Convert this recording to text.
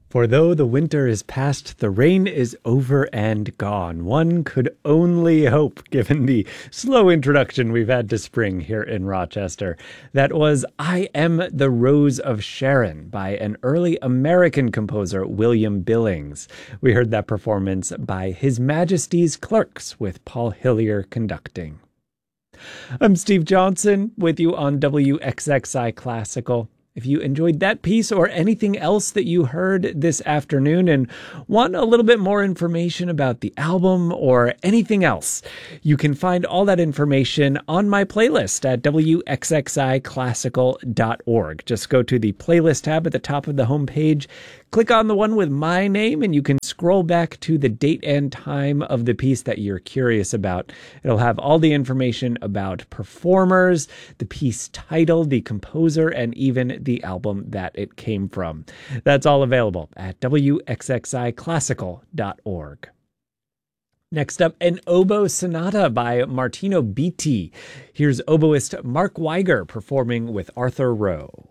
For though the winter is past, the rain is over and gone. One could only hope, given the slow introduction we've had to spring here in Rochester. That was I Am the Rose of Sharon by an early American composer, William Billings. We heard that performance by His Majesty's Clerks with Paul Hillier conducting. I'm Steve Johnson with you on WXXI Classical. If you enjoyed that piece or anything else that you heard this afternoon and want a little bit more information about the album or anything else, you can find all that information on my playlist at wxxiclassical.org. Just go to the playlist tab at the top of the homepage, click on the one with my name, and you can scroll back to the date and time of the piece that you're curious about. It'll have all the information about performers, the piece title, the composer, and even the album that it came from. That's all available at wxxiclassical.org. Next up, an oboe sonata by Martino Bitti. Here's oboist Mark Weiger performing with Arthur Rowe.